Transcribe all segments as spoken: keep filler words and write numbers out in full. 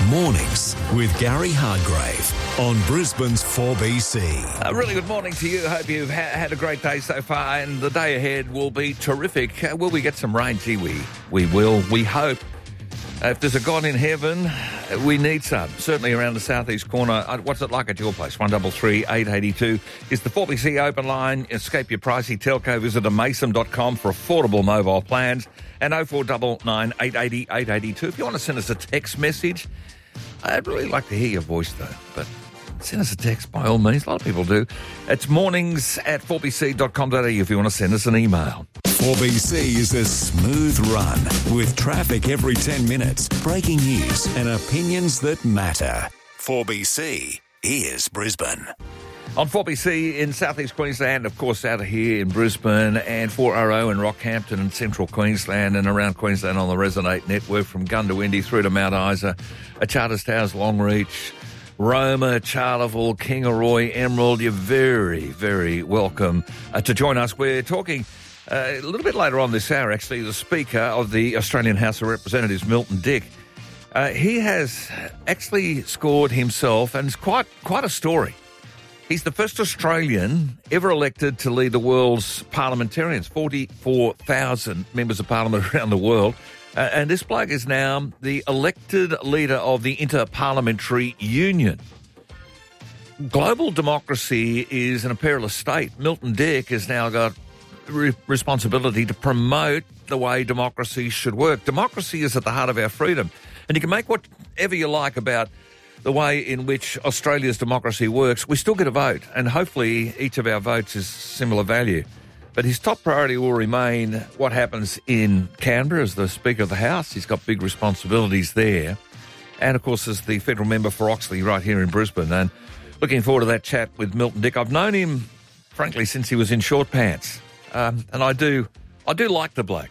Mornings with Gary Hardgrave on Brisbane's four B C. A really good morning to you. Hope you've ha- had a great day so far, and the day ahead will be terrific. Uh, will we get some rain? Gee, we, we will. We hope. Uh, if there's a God in heaven, uh, we need some. Certainly around the southeast corner. Uh, what's it like at your place? one three three, eight eight two is the four B C open line. Escape your pricey telco. Visit amason dot com for affordable mobile plans. And oh four nine nine, eight eight zero, eight eight two. If you want to send us a text message, I'd really like to hear your voice, though. But send us a text, by all means. A lot of people do. It's mornings at four b c dot com dot a u if you want to send us an email. four B C is a smooth run with traffic every ten minutes, breaking news and opinions that matter. four B C, here's Brisbane. On four B C in southeast Queensland, of course, out of here in Brisbane, and four R O in Rockhampton and central Queensland and around Queensland on the Resonate network from Gundawindi through to Mount Isa, Charters Towers, Longreach, Roma, Charleville, Kingaroy, Emerald. You're very, very welcome uh, to join us. We're talking uh, a little bit later on this hour, actually, the Speaker of the Australian House of Representatives, Milton Dick. Uh, he has actually scored himself, and it's quite, quite a story. He's the first Australian ever elected to lead the world's parliamentarians, forty-four thousand members of parliament around the world. Uh, and this bloke is now the elected leader of the Inter-Parliamentary Union. Global democracy is in a perilous state. Milton Dick has now got re- responsibility to promote the way democracy should work. Democracy is at the heart of our freedom. And you can make whatever you like about the way in which Australia's democracy works. We still get a vote, and hopefully each of our votes is similar value. But his top priority will remain what happens in Canberra as the Speaker of the House. He's got big responsibilities there. And, of course, as the federal member for Oxley right here in Brisbane. And looking forward to that chat with Milton Dick. I've known him, frankly, since he was in short pants. Um, and I do, I do like the bloke.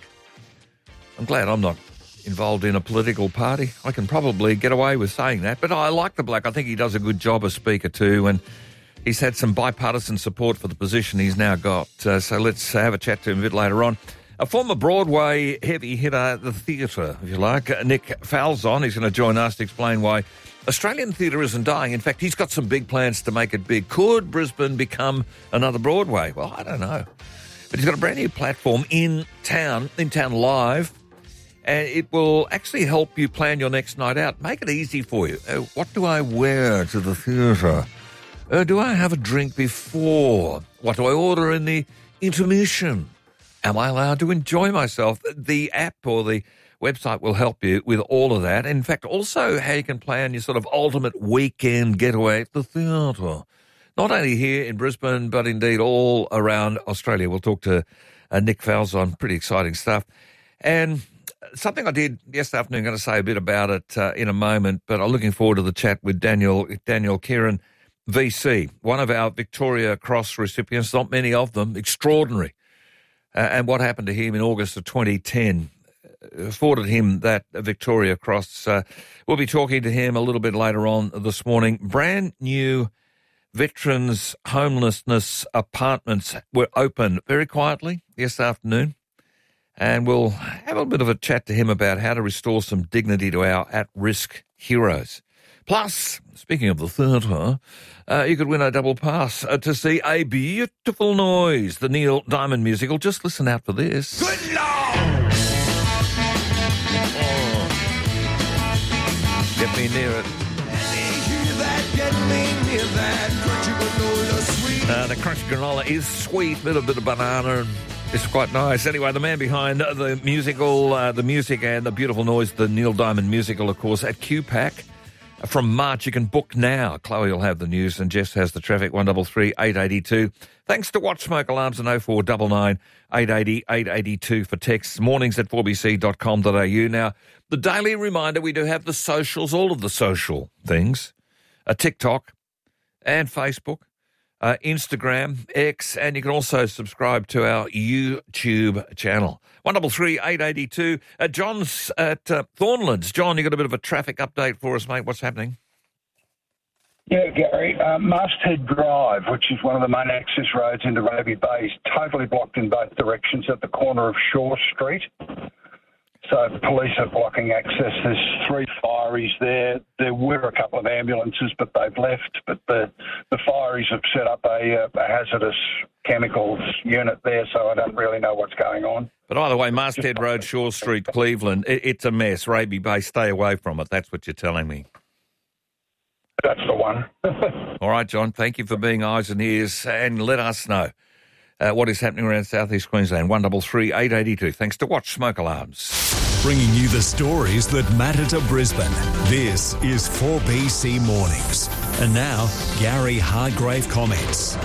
I'm glad I'm not involved in a political party. I can probably get away with saying that, but I like the bloke. I think he does a good job as Speaker too, and he's had some bipartisan support for the position he's now got. Uh, so let's have a chat to him a bit later on. A former Broadway heavy hitter, the theatre, if you like, Nick Falzon, he's going to join us to explain why Australian theatre isn't dying. In fact, he's got some big plans to make it big. Could Brisbane become another Broadway? Well, I don't know. But he's got a brand new platform in town, in town live, and it will actually help you plan your next night out. Make it easy for you. Uh, what do I wear to the theatre? Uh, do I have a drink before? What do I order in the intermission? Am I allowed to enjoy myself? The app or the website will help you with all of that. In fact, also how you can plan your sort of ultimate weekend getaway at the theatre. Not only here in Brisbane, but indeed all around Australia. We'll talk to uh, Nick Falzon. Pretty exciting stuff. And something I did yesterday afternoon, I'm going to say a bit about it uh, in a moment, but I'm looking forward to the chat with Daniel Daniel Kieran, V C, one of our Victoria Cross recipients, not many of them, extraordinary. Uh, and what happened to him in August of twenty ten afforded him that Victoria Cross. Uh, we'll be talking to him a little bit later on this morning. Brand new veterans' homelessness apartments were open very quietly yesterday afternoon. And we'll have a bit of a chat to him about how to restore some dignity to our at-risk heroes. Plus, speaking of the theatre, uh, you could win a double pass uh, to see A Beautiful Noise, the Neil Diamond musical. Just listen out for this. Good Lord! Oh. Get me near it. Uh, the crunchy granola is sweet, little bit of banana and it's quite nice. Anyway, the man behind the musical, uh, the music and the beautiful noise, the Neil Diamond musical, of course, at Q PAC. From March, you can book now. Chloe will have the news and Jess has the traffic, one three three, eight eight two. Thanks to Watch Smoke Alarms and oh four nine nine, eight eight zero, eight eight two for texts. Mornings at four b c dot com dot a u. Now, the daily reminder, we do have the socials, all of the social things, a TikTok and Facebook. Uh, Instagram, X, and you can also subscribe to our YouTube channel. one three three, eight eight two. Uh, John's at uh, Thornlands. John, you got a bit of a traffic update for us, mate. What's happening? Yeah, Gary. Uh, Masthead Drive, which is one of the main access roads into Raby Bay, is totally blocked in both directions at the corner of Shaw Street. So police are blocking access. There's three fireys there. There were a couple of ambulances, but they've left. But the, the fireys have set up a, a hazardous chemicals unit there, so I don't really know what's going on. But either way, Masthead Road, Shaw Street, Cleveland, it, it's a mess. Raby Bay, stay away from it. That's what you're telling me. That's the one. All right, John, thank you for being eyes and ears, and let us know uh, what is happening around South East Queensland. one double three eight eight two. Thanks to Watch Smoke Alarms. Bringing you the stories that matter to Brisbane. This is four B C Mornings. And now, Gary Hargrave comments.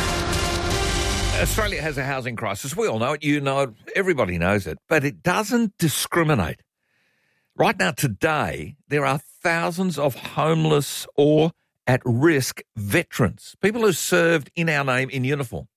Australia has a housing crisis. We all know it. You know it. Everybody knows it. But it doesn't discriminate. Right now, today, there are thousands of homeless or at-risk veterans, people who served in our name in uniform.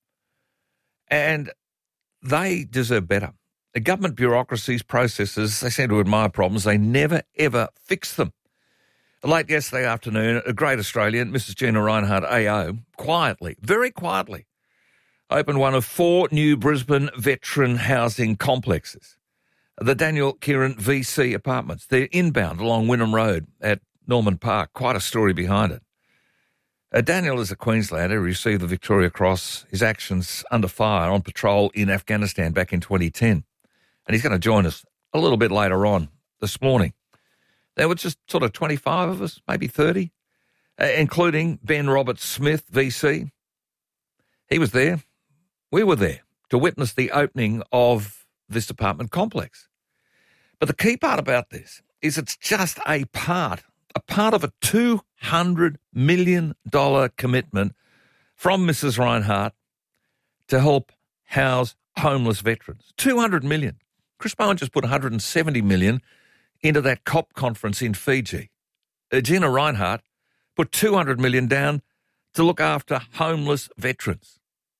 And they deserve better. The government bureaucracies, processes, they seem to admire problems. They never, ever fix them. Late yesterday afternoon, a great Australian, Missus Gina Reinhardt A O, quietly, very quietly, opened one of four new Brisbane veteran housing complexes. The Daniel Kieran V C apartments. They're inbound along Wynnum Road at Norman Park. Quite a story behind it. Uh, Daniel is a Queenslander who received the Victoria Cross, his actions under fire on patrol in Afghanistan back in twenty ten. And he's going to join us a little bit later on this morning. There were just sort of twenty-five of us, maybe thirty, uh, including Ben Roberts-Smith, V C. He was there. We were there to witness the opening of this apartment complex. But the key part about this is it's just a part, a part of a two hundred million dollars commitment from Missus Reinhardt to help house homeless veterans. two hundred million dollars. Chris Bowen just put one hundred seventy million dollars into that COP conference in Fiji. Uh, Gina Reinhardt put two hundred million dollars down to look after homeless veterans.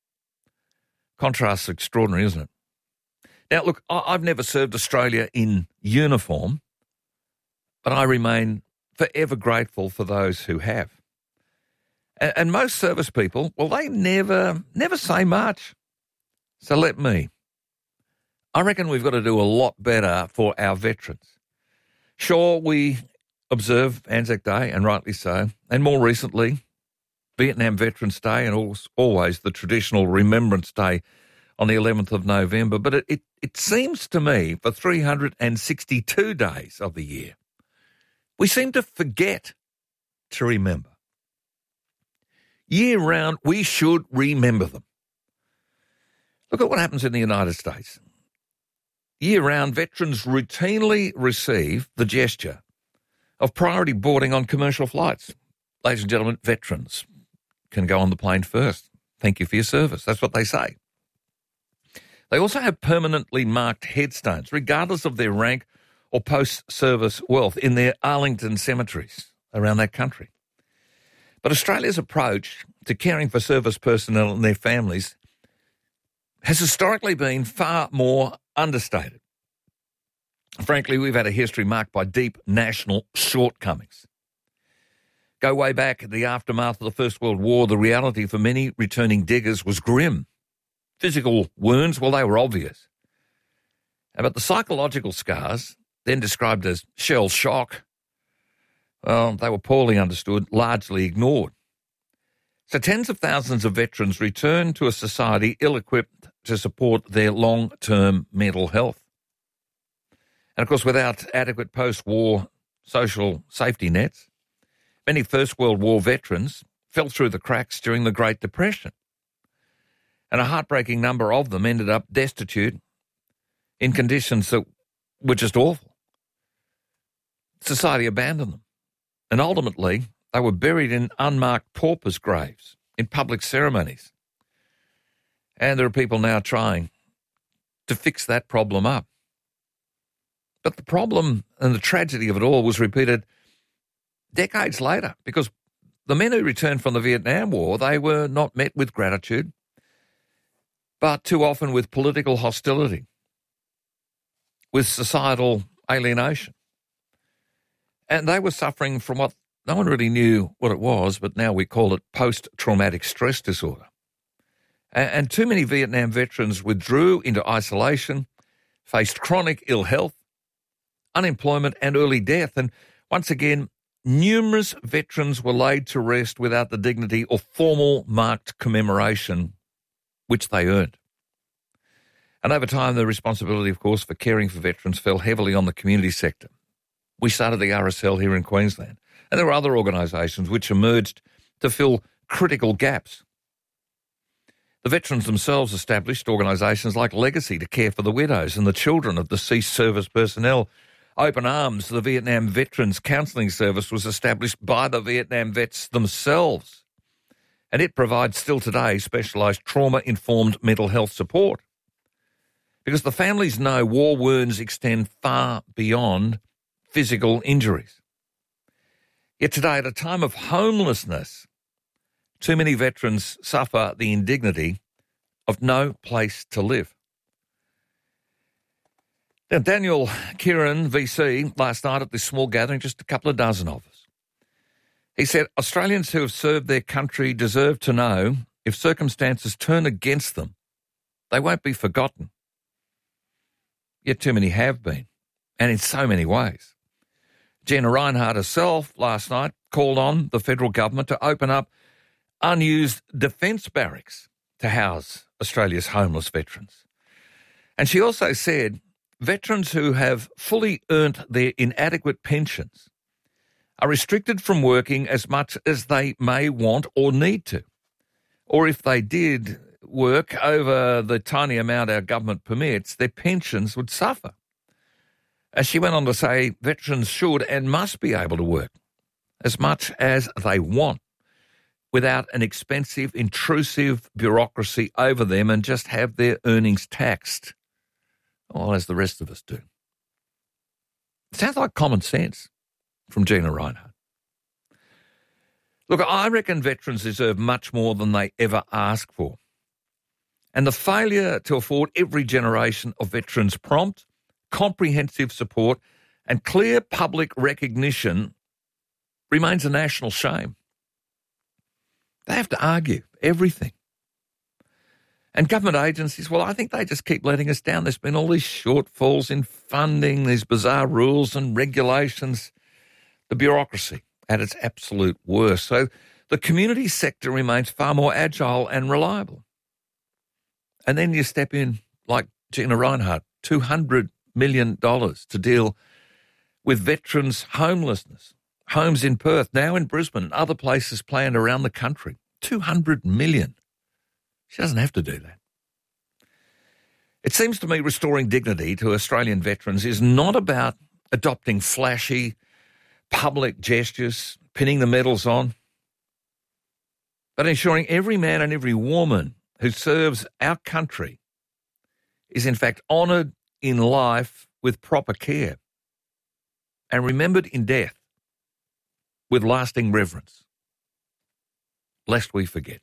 Contrast's extraordinary, isn't it? Now, look, I've never served Australia in uniform, but I remain forever grateful for those who have. And, and most service people, well, they never, never say much. So let me. I reckon we've got to do a lot better for our veterans. Sure, we observe Anzac Day, and rightly so, and more recently, Vietnam Veterans Day, and always the traditional Remembrance Day on the eleventh of November. But it, it, it seems to me for three hundred sixty-two days of the year, we seem to forget to remember. Year round, we should remember them. Look at what happens in the United States. Year round, veterans routinely receive the gesture of priority boarding on commercial flights. Ladies and gentlemen, veterans can go on the plane first. Thank you for your service. That's what they say. They also have permanently marked headstones, regardless of their rank or post-service wealth, in their Arlington cemeteries around that country. But Australia's approach to caring for service personnel and their families has historically been far more understated. Frankly, we've had a history marked by deep national shortcomings. Go way back in the aftermath of the First World War, the reality for many returning diggers was grim. Physical wounds, well, they were obvious. But the psychological scars, then described as shell shock, well, they were poorly understood, largely ignored. So tens of thousands of veterans return to a society ill-equipped to support their long-term mental health. And, of course, without adequate post-war social safety nets, many First World War veterans fell through the cracks during the Great Depression. And a heartbreaking number of them ended up destitute in conditions that were just awful. Society abandoned them. And ultimately, they were buried in unmarked paupers' graves in public ceremonies. And there are people now trying to fix that problem up. But the problem and the tragedy of it all was repeated decades later, because the men who returned from the Vietnam War, they were not met with gratitude, but too often with political hostility, with societal alienation. And they were suffering from what no one really knew what it was, but now we call it post-traumatic stress disorder. And too many Vietnam veterans withdrew into isolation, faced chronic ill health, unemployment and early death. And once again, numerous veterans were laid to rest without the dignity or formal marked commemoration which they earned. And over time, the responsibility, of course, for caring for veterans fell heavily on the community sector. We started the R S L here in Queensland, and there were other organisations which emerged to fill critical gaps. The veterans themselves established organisations like Legacy to care for the widows and the children of deceased service personnel. Open Arms, the Vietnam Veterans Counselling Service, was established by the Vietnam vets themselves, and it provides still today specialised trauma-informed mental health support. Because the families know war wounds extend far beyond physical injuries. Yet today, at a time of homelessness, too many veterans suffer the indignity of no place to live. Now, Daniel Kieran, V C, last night at this small gathering, just a couple of dozen of us, he said, Australians who have served their country deserve to know if circumstances turn against them, they won't be forgotten. Yet too many have been, and in so many ways. Gina Rinehart herself last night called on the federal government to open up unused defence barracks to house Australia's homeless veterans. And she also said veterans who have fully earned their inadequate pensions are restricted from working as much as they may want or need to. Or if they did work over the tiny amount our government permits, their pensions would suffer. As she went on to say, veterans should and must be able to work as much as they want without an expensive, intrusive bureaucracy over them and just have their earnings taxed, well, as the rest of us do. It sounds like common sense from Gina Rinehart. Look, I reckon veterans deserve much more than they ever ask for. And the failure to afford every generation of veterans prompt, comprehensive support and clear public recognition remains a national shame. They have to argue everything. And government agencies, well, I think they just keep letting us down. There's been all these shortfalls in funding, these bizarre rules and regulations, the bureaucracy at its absolute worst. So the community sector remains far more agile and reliable. And then you step in, like Gina Rinehart, two hundred million dollars to deal with veterans' homelessness. Homes in Perth, now in Brisbane, and other places planned around the country. two hundred million dollars. She doesn't have to do that. It seems to me restoring dignity to Australian veterans is not about adopting flashy public gestures, pinning the medals on, but ensuring every man and every woman who serves our country is in fact honoured in life with proper care and remembered in death with lasting reverence, lest we forget.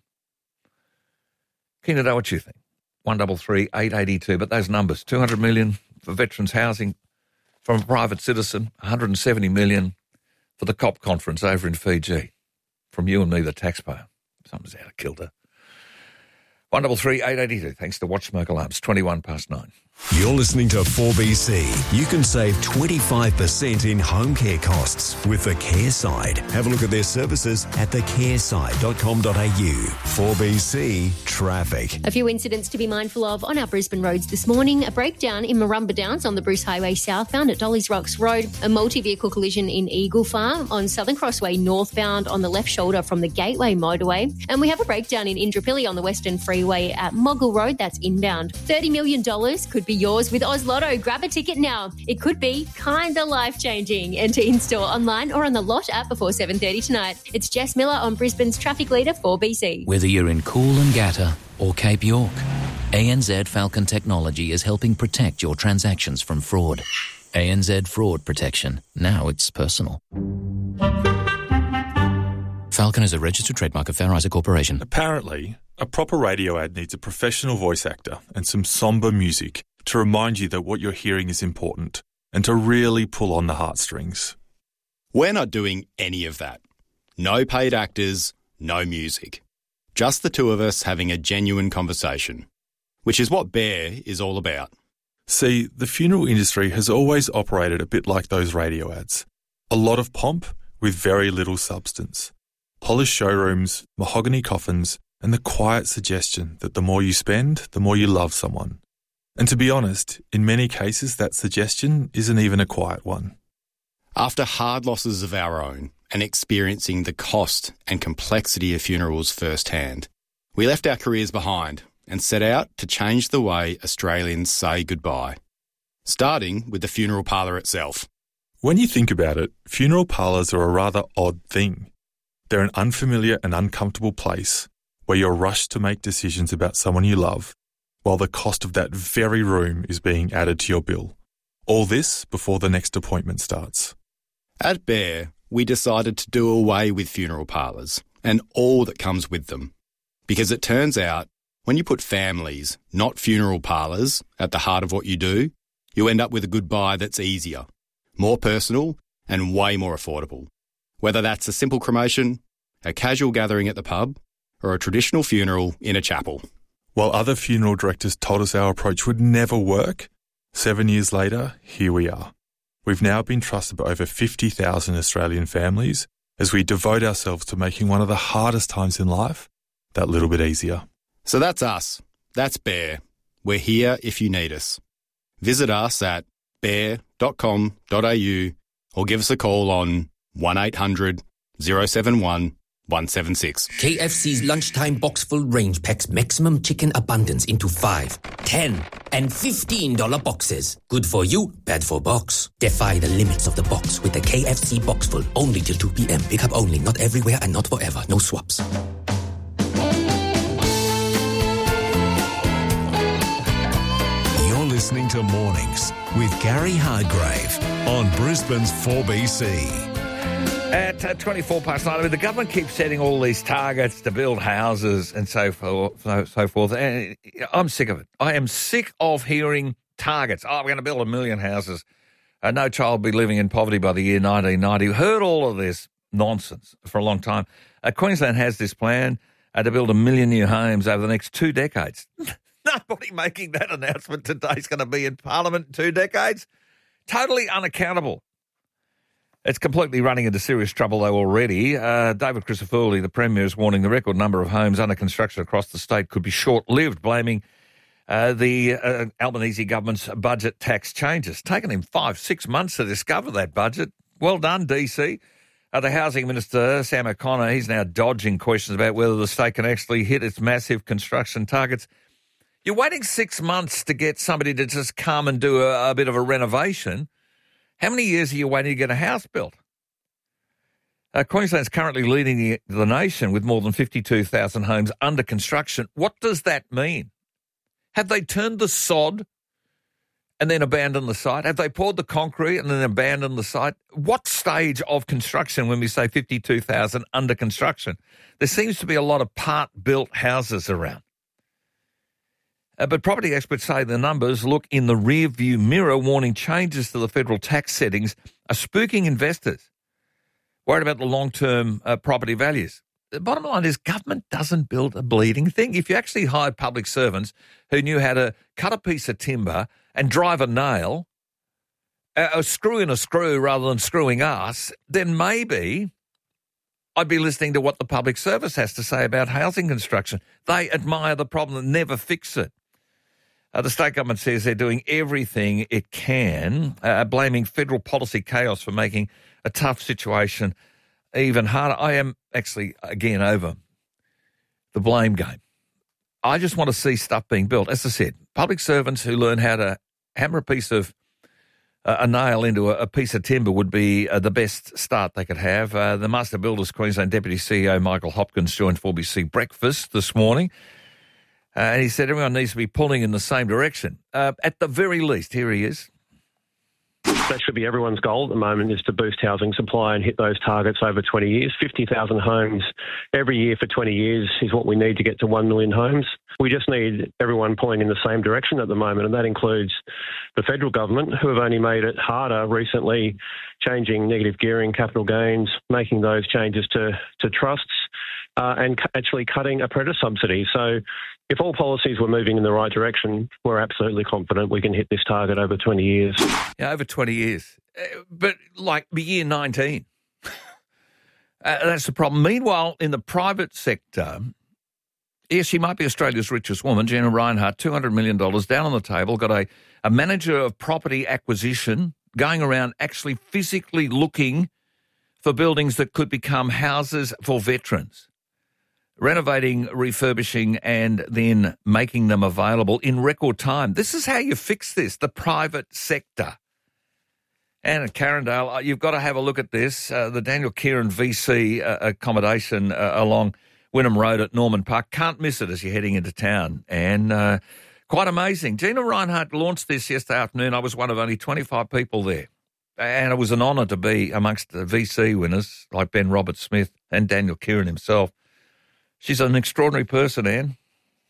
Keen to know what you think. one three three, eight eight two, but those numbers, two hundred million dollars for veterans housing from a private citizen, one hundred seventy million dollars for the COP conference over in Fiji, from you and me, the taxpayer. Something's out of kilter. one three three, eight eight two. Thanks to Watch Smoke Alarms, twenty-one past nine. You're listening to four B C. You can save twenty-five percent in home care costs with the Care Side. Have a look at their services at the care side dot com dot a u. four B C Traffic. A few incidents to be mindful of on our Brisbane roads this morning. A breakdown in Marumba Downs on the Bruce Highway southbound at Dolly's Rocks Road. A multi-vehicle collision in Eagle Farm on Southern Crossway northbound on the left shoulder from the Gateway motorway. And we have a breakdown in Indooroopilly on the Western Freeway at Moggle Road. That's inbound. thirty million dollars could be yours with Oz Lotto. Grab a ticket now. It could be kinda life-changing. Enter in-store, online or on the Lot app before seven thirty tonight. It's Jess Miller on Brisbane's Traffic Leader four B C. Whether you're in Coolangatta or Cape York, A N Z Falcon Technology is helping protect your transactions from fraud. A N Z Fraud Protection. Now it's personal. Falcon is a registered trademark of Fair Isaac Corporation. Apparently, a proper radio ad needs a professional voice actor and some sombre music to remind you that what you're hearing is important and to really pull on the heartstrings. We're not doing any of that. No paid actors, no music. Just the two of us having a genuine conversation, which is what Bear is all about. See, the funeral industry has always operated a bit like those radio ads. A lot of pomp with very little substance. Polished showrooms, mahogany coffins, and the quiet suggestion that the more you spend, the more you love someone. And to be honest, in many cases that suggestion isn't even a quiet one. After hard losses of our own and experiencing the cost and complexity of funerals firsthand, we left our careers behind and set out to change the way Australians say goodbye, starting with the funeral parlour itself. When you think about it, funeral parlours are a rather odd thing. They're an unfamiliar and uncomfortable place where you're rushed to make decisions about someone you love, while the cost of that very room is being added to your bill. All this before the next appointment starts. At Bear, we decided to do away with funeral parlours and all that comes with them. Because it turns out, when you put families, not funeral parlours, at the heart of what you do, you end up with a goodbye that's easier, more personal and way more affordable. Whether that's a simple cremation, a casual gathering at the pub, or a traditional funeral in a chapel. While other funeral directors told us our approach would never work, seven years later, here we are. We've now been trusted by over fifty thousand Australian families as we devote ourselves to making one of the hardest times in life that little bit easier. So that's us. That's Bear. We're here if you need us. Visit us at bear dot com dot a u or give us a call on one eight hundred oh seven one one seven six. K F C's lunchtime box full range packs maximum chicken abundance into five, ten, and fifteen dollar boxes. Good for you, bad for box. Defy the limits of the box with the K F C box full. Only till two p.m. Pick up only, not everywhere and not forever. No swaps. You're listening to Mornings with Gary Hargrave on Brisbane's four B C. At uh, twenty-four past nine, I mean, the government keeps setting all these targets to build houses and so forth. So, so forth. And I'm sick of it. I am sick of hearing targets. Oh, we're going to build a million houses. Uh, no child will be living in poverty by the year nineteen ninety. Heard all of this nonsense for a long time. Uh, Queensland has this plan uh, to build a million new homes over the next two decades. Nobody making that announcement today is going to be in Parliament in two decades. Totally unaccountable. It's completely running into serious trouble, though, already. Uh, David Crisafulli, the Premier, is warning the record number of homes under construction across the state could be short-lived, blaming uh, the uh, Albanese government's budget tax changes. Taken him five, six months to discover that budget. Well done, D C. Uh, the Housing Minister, Sam O'Connor, he's now dodging questions about whether the state can actually hit its massive construction targets. You're waiting six months to get somebody to just come and do a, a bit of a renovation. How many years are you waiting to get a house built? Uh, Queensland's currently leading the, the nation with more than fifty-two thousand homes under construction. What does that mean? Have they turned the sod and then abandoned the site? Have they poured the concrete and then abandoned the site? What stage of construction when we say fifty-two thousand under construction? There seems to be a lot of part-built houses around. Uh, but property experts say the numbers look in the rear-view mirror, warning changes to the federal tax settings are spooking investors, worried about the long-term uh, property values. The bottom line is government doesn't build a bleeding thing. If you actually hired public servants who knew how to cut a piece of timber and drive a nail, uh, or screw in a screw rather than screwing us, then maybe I'd be listening to what the public service has to say about housing construction. They admire the problem and never fix it. Uh, the state government says they're doing everything it can, uh, blaming federal policy chaos for making a tough situation even harder. I am actually, again, over the blame game. I just want to see stuff being built. As I said, public servants who learn how to hammer a piece of, uh, a nail into a, a piece of timber would be uh, the best start they could have. Uh, the Master Builders Queensland Deputy C E O Michael Hopkins joined four B C Breakfast this morning. Uh, and he said everyone needs to be pulling in the same direction. Uh, at the very least, here he is. That should be everyone's goal at the moment, is to boost housing supply and hit those targets over twenty years. fifty thousand homes every year for twenty years is what we need to get to one million homes. We just need everyone pulling in the same direction at the moment, and that includes the federal government, who have only made it harder recently, changing negative gearing, capital gains, making those changes to, to trusts, uh, and cu- actually cutting apprentice subsidy. So if all policies were moving in the right direction, we're absolutely confident we can hit this target over twenty years. Yeah, over twenty years. Uh, but like the year nineteen. uh, that's the problem. Meanwhile, in the private sector, yes, she might be Australia's richest woman, Gina Rinehart, two hundred million dollars down on the table, got a, a manager of property acquisition going around actually physically looking for buildings that could become houses for veterans, renovating, refurbishing, and then making them available in record time. This is how you fix this, the private sector. And at Carindale, you've got to have a look at this. Uh, the Daniel Kieran V C uh, accommodation uh, along Wynnum Road at Norman Park. Can't miss it as you're heading into town. And uh, quite amazing. Gina Rinehart launched this yesterday afternoon. I was one of only twenty-five people there. And it was an honour to be amongst the V C winners like Ben Roberts-Smith and Daniel Kieran himself. She's an extraordinary person, Anne.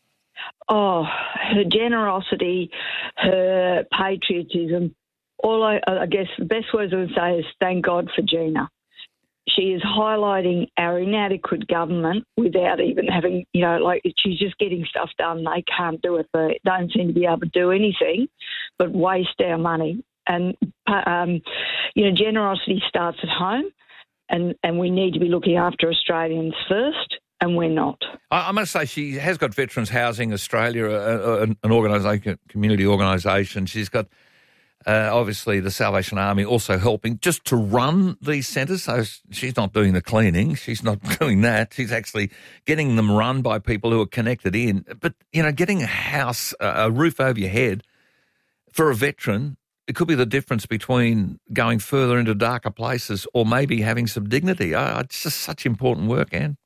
Oh, her generosity, her patriotism. All I, I guess the best words I would say is thank God for Gina. She is highlighting our inadequate government without even having, you know, like she's just getting stuff done. They can't do it. They don't seem to be able to do anything but waste our money. And, um, you know, generosity starts at home, and, and we need to be looking after Australians first, and we're not. I, I must say she has got Veterans Housing Australia, a, a, an organisation, community organisation. She's got, uh, obviously, the Salvation Army also helping just to run these centres. So she's not doing the cleaning. She's not doing that. She's actually getting them run by people who are connected in. But, you know, getting a house, a roof over your head for a veteran, it could be the difference between going further into darker places or maybe having some dignity. Oh, it's just such important work, Anne.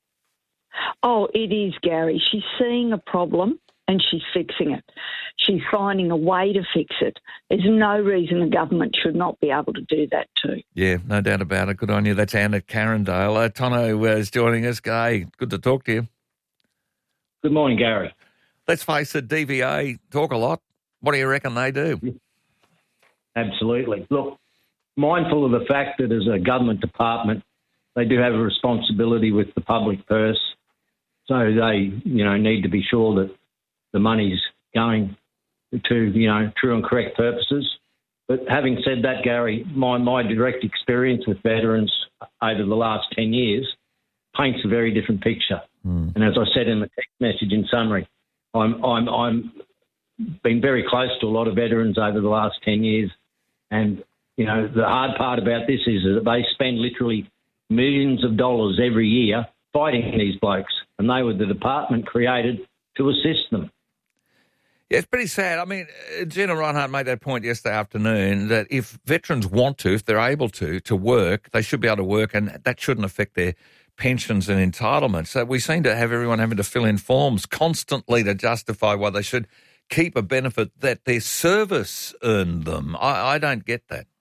Oh, it is, Gary. She's seeing a problem and she's fixing it. She's finding a way to fix it. There's no reason the government should not be able to do that too. Yeah, no doubt about it. Good on you. That's Anne at Carindale. Uh, Tono is joining us. Hey, good to talk to you. Good morning, Gary. Let's face it, D V A talk a lot. What do you reckon they do? Absolutely. Look, mindful of the fact that as a government department, they do have a responsibility with the public purse. So they, you know, need to be sure that the money's going to, you know, true and correct purposes. But having said that, Gary, my, my direct experience with veterans over the last ten years paints a very different picture. Mm. And as I said in the text message in summary, I'm, I'm, I'm been very close to a lot of veterans over the last ten years. And, you know, the hard part about this is that they spend literally millions of dollars every year fighting these blokes, and they were the department created to assist them. Yeah, it's pretty sad. I mean, Gina Rinehart made that point yesterday afternoon that if veterans want to, if they're able to, to work, they should be able to work, and that shouldn't affect their pensions and entitlements. So we seem to have everyone having to fill in forms constantly to justify why they should keep a benefit that their service earned them. I, I don't get that.